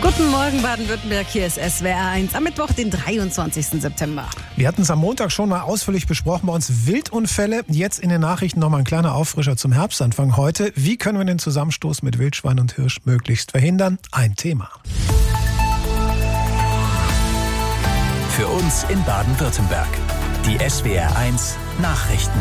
Guten Morgen Baden-Württemberg, hier ist SWR 1 am Mittwoch, den 23. September. Wir hatten es am Montag schon mal ausführlich besprochen bei uns, Wildunfälle. Jetzt in den Nachrichten nochmal ein kleiner Auffrischer zum Herbstanfang heute. Wie können wir den Zusammenstoß mit Wildschwein und Hirsch möglichst verhindern? Ein Thema. Für uns in Baden-Württemberg. Die SWR 1 Nachrichten.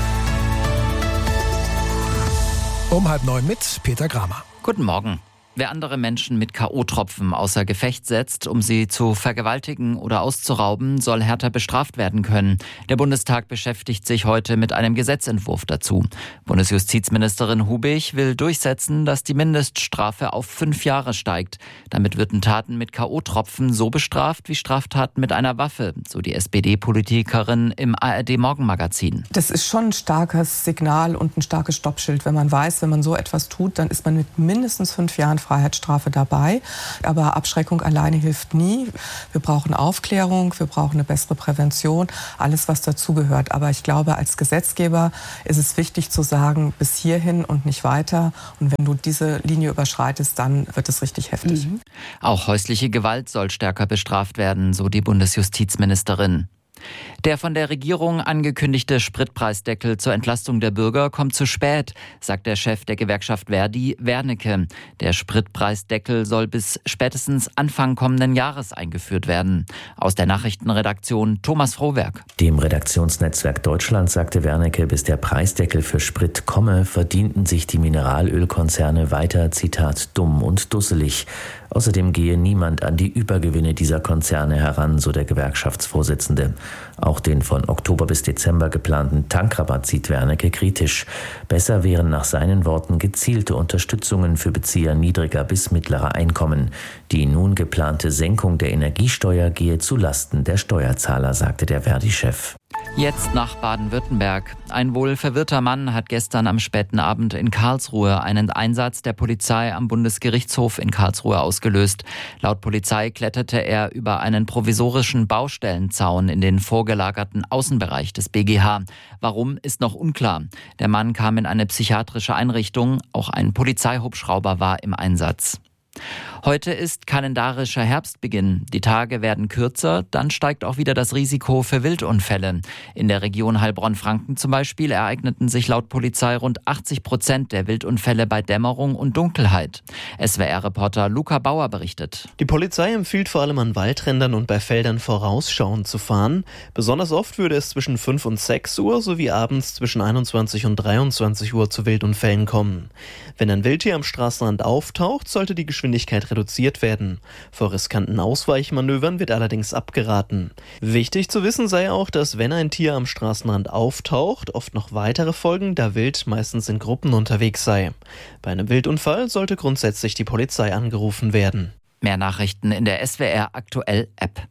Um 8:30 mit Peter Kramer. Guten Morgen. Wer andere Menschen mit K.O.-Tropfen außer Gefecht setzt, um sie zu vergewaltigen oder auszurauben, soll härter bestraft werden können. Der Bundestag beschäftigt sich heute mit einem Gesetzentwurf dazu. Bundesjustizministerin Hubig will durchsetzen, dass die Mindeststrafe auf 5 Jahre steigt. Damit würden Taten mit K.O.-Tropfen so bestraft wie Straftaten mit einer Waffe, so die SPD-Politikerin im ARD-Morgenmagazin. Das ist schon ein starkes Signal und ein starkes Stoppschild, wenn man weiß, wenn man so etwas tut, dann ist man mit mindestens 5 Jahren Freiheitsstrafe dabei. Aber Abschreckung alleine hilft nie. Wir brauchen Aufklärung, wir brauchen eine bessere Prävention, alles, was dazugehört. Aber ich glaube, als Gesetzgeber ist es wichtig zu sagen, bis hierhin und nicht weiter. Und wenn du diese Linie überschreitest, dann wird es richtig heftig. Auch häusliche Gewalt soll stärker bestraft werden, so die Bundesjustizministerin. Der von der Regierung angekündigte Spritpreisdeckel zur Entlastung der Bürger kommt zu spät, sagt der Chef der Gewerkschaft Verdi, Wernicke. Der Spritpreisdeckel soll bis spätestens Anfang kommenden Jahres eingeführt werden. Aus der Nachrichtenredaktion Thomas Frohwerk. Dem Redaktionsnetzwerk Deutschland sagte Wernicke, bis der Preisdeckel für Sprit komme, verdienten sich die Mineralölkonzerne weiter, Zitat, dumm und dusselig. Außerdem gehe niemand an die Übergewinne dieser Konzerne heran, so der Gewerkschaftsvorsitzende. Auch den von Oktober bis Dezember geplanten Tankrabatt sieht Wernicke kritisch. Besser wären nach seinen Worten gezielte Unterstützungen für Bezieher niedriger bis mittlerer Einkommen. Die nun geplante Senkung der Energiesteuer gehe zu Lasten der Steuerzahler, sagte der Verdi-Chef. Jetzt nach Baden-Württemberg. Ein wohl verwirrter Mann hat gestern am späten Abend in Karlsruhe einen Einsatz der Polizei am Bundesgerichtshof in Karlsruhe ausgelöst. Laut Polizei kletterte er über einen provisorischen Baustellenzaun in den vorgelagerten Außenbereich des BGH. Warum, ist noch unklar. Der Mann kam in eine psychiatrische Einrichtung. Auch ein Polizeihubschrauber war im Einsatz. Heute ist kalendarischer Herbstbeginn. Die Tage werden kürzer, dann steigt auch wieder das Risiko für Wildunfälle. In der Region Heilbronn-Franken zum Beispiel ereigneten sich laut Polizei rund 80% der Wildunfälle bei Dämmerung und Dunkelheit. SWR-Reporter Luca Bauer berichtet. Die Polizei empfiehlt vor allem an Waldrändern und bei Feldern vorausschauend zu fahren. Besonders oft würde es zwischen 5 und 6 Uhr sowie abends zwischen 21 und 23 Uhr zu Wildunfällen kommen. Wenn ein Wildtier am Straßenrand auftaucht, sollte die Geschwindigkeit reduziert werden. Vor riskanten Ausweichmanövern wird allerdings abgeraten. Wichtig zu wissen sei auch, dass wenn ein Tier am Straßenrand auftaucht, oft noch weitere folgen, da Wild meistens in Gruppen unterwegs sei. Bei einem Wildunfall sollte grundsätzlich die Polizei angerufen werden. Mehr Nachrichten in der SWR Aktuell App.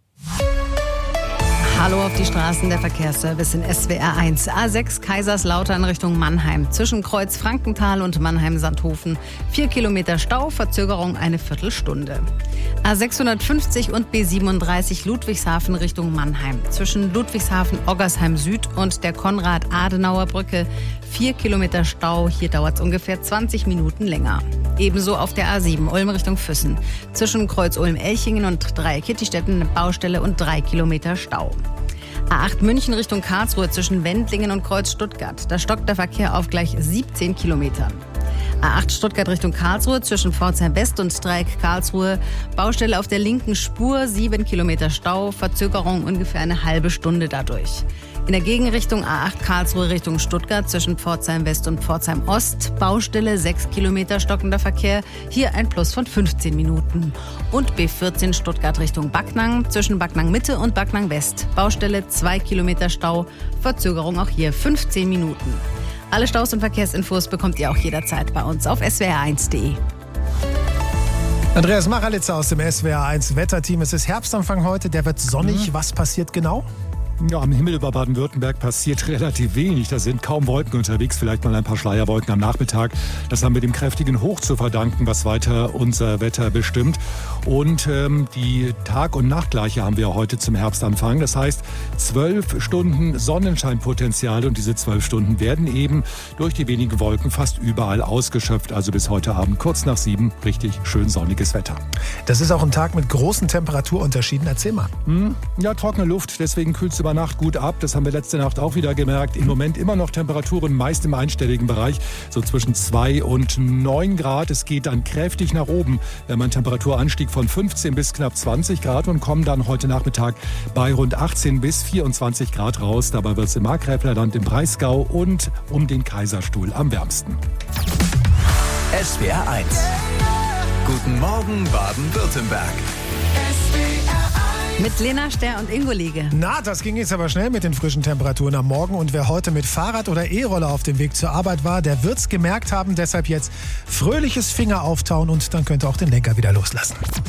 Hallo auf die Straßen, der Verkehrsservice in SWR 1. A6 Kaiserslautern Richtung Mannheim. Zwischen Kreuz Frankenthal und Mannheim-Sandhofen. 4 Kilometer Stau, Verzögerung eine Viertelstunde. A650 und B37 Ludwigshafen Richtung Mannheim. Zwischen Ludwigshafen, Oggersheim Süd und der Konrad-Adenauer-Brücke 4 Kilometer Stau. Hier dauert es ungefähr 20 Minuten länger. Ebenso auf der A7 Ulm Richtung Füssen. Zwischen Kreuz Ulm-Elchingen und Dreieck-Kittistetten eine Baustelle und 3 Kilometer Stau. A8 München Richtung Karlsruhe zwischen Wendlingen und Kreuz Stuttgart. Da stockt der Verkehr auf gleich 17 Kilometern. A8 Stuttgart Richtung Karlsruhe zwischen Pforzheim West und Dreieck Karlsruhe. Baustelle auf der linken Spur, 7 Kilometer Stau, Verzögerung ungefähr eine halbe Stunde dadurch. In der Gegenrichtung A8 Karlsruhe Richtung Stuttgart zwischen Pforzheim West und Pforzheim Ost. Baustelle 6 Kilometer stockender Verkehr. Hier ein Plus von 15 Minuten. Und B14 Stuttgart Richtung Backnang zwischen Backnang Mitte und Backnang West. Baustelle 2 Kilometer Stau. Verzögerung auch hier 15 Minuten. Alle Staus und Verkehrsinfos bekommt ihr auch jederzeit bei uns auf swr1.de. Andreas Machalitzer aus dem SWR 1 Wetterteam. Es ist Herbstanfang heute, der wird sonnig. Was passiert genau? Ja, am Himmel über Baden-Württemberg passiert relativ wenig. Da sind kaum Wolken unterwegs, vielleicht mal ein paar Schleierwolken am Nachmittag. Das haben wir dem kräftigen Hoch zu verdanken, was weiter unser Wetter bestimmt. Und die Tag- und Nachtgleiche haben wir heute zum Herbstanfang. Das heißt, 12 Stunden Sonnenscheinpotenzial und diese 12 Stunden werden eben durch die wenigen Wolken fast überall ausgeschöpft. Also bis heute Abend kurz nach 7 richtig schön sonniges Wetter. Das ist auch ein Tag mit großen Temperaturunterschieden. Erzähl mal. Ja, trockene Luft, deswegen kühlt es über Nacht gut ab. Das haben wir letzte Nacht auch wieder gemerkt. Im Moment immer noch Temperaturen meist im einstelligen Bereich, so zwischen 2 und 9 Grad. Es geht dann kräftig nach oben. Wir haben einen Temperaturanstieg von 15 bis knapp 20 Grad und kommen dann heute Nachmittag bei rund 18 bis 24 Grad raus. Dabei wird es im Markgräflerland, im Breisgau und um den Kaiserstuhl am wärmsten. SWR 1. Guten Morgen Baden-Württemberg. Mit Lena Ster und Ingo Liege. Na, das ging jetzt aber schnell mit den frischen Temperaturen am Morgen. Und wer heute mit Fahrrad oder E-Roller auf dem Weg zur Arbeit war, der wird's gemerkt haben. Deshalb jetzt fröhliches Finger auftauen und dann könnt ihr auch den Lenker wieder loslassen.